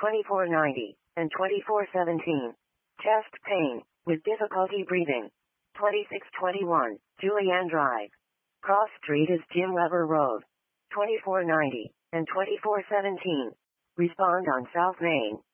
2490, and 2417. Chest pain, with difficulty breathing. 2621, Julianne Drive. Cross Street is Jim Weber Road. 2490, and 2417. Respond on South Main.